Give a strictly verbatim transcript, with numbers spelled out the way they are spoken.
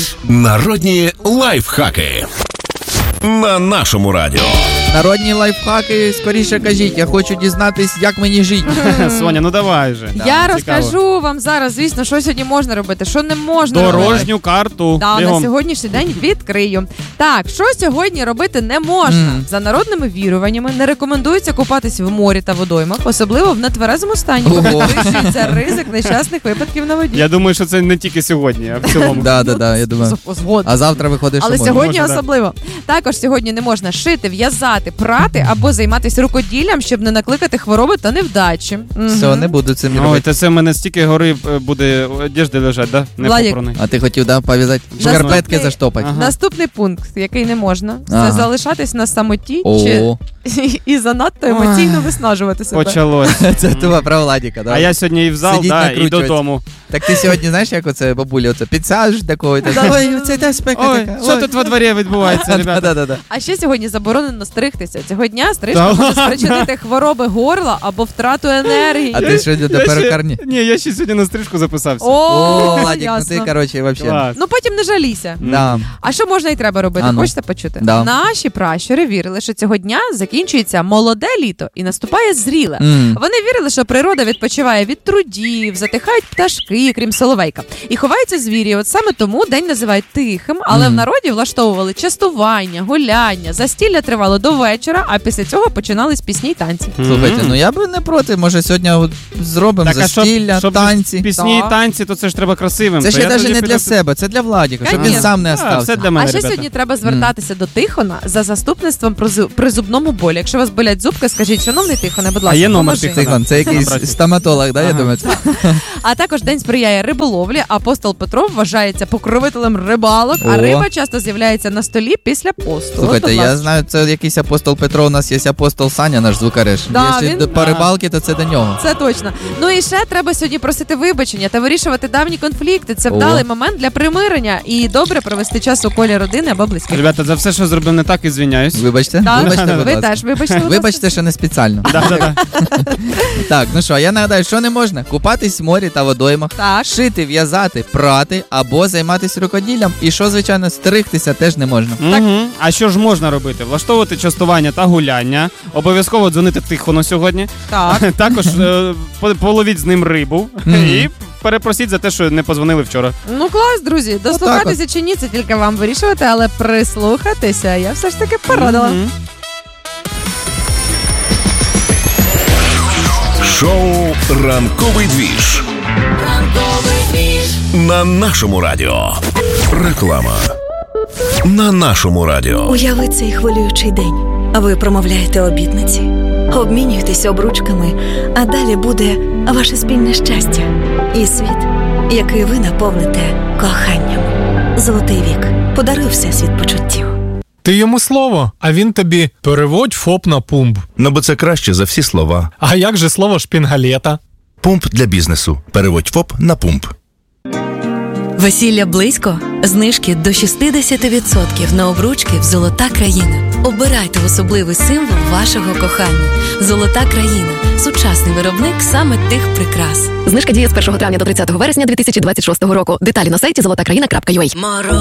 Народні лайфхаки на нашому радіо. Народні лайфхаки, скоріше кажіть, я хочу дізнатись, як мені жити. Соня, ну давай же. Я Да, розкажу цікаво. вам зараз, звісно, що сьогодні можна робити, що не можна Дорожню робити. карту. Да, на Бігом. сьогоднішній день відкрию. Так, що сьогодні робити не можна? Mm. За народними віруваннями не рекомендується купатись в морі та водоймах, особливо в нетверезому стані, бо Ого. підвищується ризик нещасних випадків на воді. Я думаю, що це не тільки сьогодні, а в цілому. Да, да, да, я думаю. Згодна. А завтра виходить, що Але можна. сьогодні Може, да. особливо. Також сьогодні не можна шити, в'язати, прати або займатися рукоділлям, щоб не накликати хвороби та невдачі. Все, Мгм. не буду цим Ой, робити. та це в мене стільки гори е, буде одежди лежать, да? Не Владик. попраний. А ти хотів, да, пов'язати Наступний- шкарпетки заштопати? Ага. Наступний пункт, який не можна, це Ага. залишатись на самоті чи О, і занадто емоційно виснажувати себе. Почалось. це туба про Владіка, да? А я сьогодні і в зал, Сидіть, да, і накручувати. додому. Так ти сьогодні, знаєш, як оце бабуля, оце підсаджиш такої, так, Да. ой, оце та спека Ой, така. що тут во дворі відбувається, ребята? Да-да-да. А ще сьогодні заборонено стригтися. Цього дня стрижка Та може ладно? спричинити хвороби горла або втрату енергії. А ти сьогодні до Я ще- перукарні? Ні, я ще сьогодні на стрижку записався. О, Владік, ну ясно. ти, коротше, вообще. Клас. Ну потім не жалійся. Да. А що можна і треба робити? А ну. Хочете почути? Да. Наші пращури вірили, що цього дня закінчується молоде літо і наступає зріле. М. Вони вірили, що природа відпочиває від трудів, затихають пташки, крім соловейка, і ховаються звірі. От саме тому день називають тихим, але Мгм. в народі влаштовували частування, гуляння, застілля тривало до вечора, а після цього починались пісні й танці. Слухайте, ну я би не проти, може сьогодні от зробимо Так, а щоб, застілля, щоб танці. пісні Так. і танці, то це ж треба красивим. Це То ще я навіть тоді не піду- для себе, це для Владіка, щоб він Конечно. сам не А, остався. все для мене, А ще ребята. сьогодні треба звертатися до Тихона за заступництвом при зу- при зубному болі. Якщо вас болять зубки, скажіть, шановний Тихоне, будь ласка, є номер поможи. Тихона? Тихон, це якийсь Набрати. стоматолог, да, я Ага. думаю? А також день сприяє риболовлі. Апостол Петро вважається покровителем рибалок, а О. риба часто з'являється на столі після посту. Слухайте, От, будь я ласка. знаю, це якийсь апостол Петро, у нас є апостол Саня, наш звукареш. Да, Якщо він- до- по Ага. рибалки, то це до нього. Це точно. Ну і ще треба сьогодні просити вибачення та вирішувати давні конфлікти. Це О. вдалий момент для примирення і добре провести час у колі родини або близьких. Ребята, за все, що зробив не так, і звиняюсь. Так, Вибачте, вибачте, будь ви ласка. теж вибачте. будь ласка. Вибачте, що не спеціально. Да, да, да. Так, ну що, я нагадаю, що не можна? Купатись в морі та водоймах, Так. шити, в'язати, прати або займатися рукоділлям. І що, звичайно, стригтися теж не можна. Мгм. А що ж можна робити? Влаштовувати частування та гуляння. Обов'язково дзвонити Тихону сьогодні. Так. Також е, по- половіть з ним рибу. Мгм. І перепросіть за те, що не позвонили вчора. Ну клас, друзі. Дослухатися чи ні, це тільки вам вирішувати, але прислухатися я все ж таки порадила. Мгм. Шоу «Ранковий двіж» на нашому радіо. Реклама на нашому радіо. Уяви цей хвилюючий день. Ви промовляєте обітниці, обмінюєтеся обручками, а далі буде ваше спільне щастя і світ, який ви наповните коханням. Золотий вік. Подаруй всесвіт почуттів. Ти йому слово, а він тобі переводь ФОП на пумп. Ну, бо це краще за всі слова. А як же слово шпінгалета? Пумп для бізнесу. Переводь ФОП на пумп. Весілля близько? Знижки до шістдесят відсотків на обручки в «Золота країна». Обирайте особливий символ вашого кохання. «Золота країна» – сучасний виробник саме тих прикрас. Знижка діє з першого травня до тридцятого вересня дві тисячі двадцять шостого року. Деталі на сайті золота країна крапка ю а.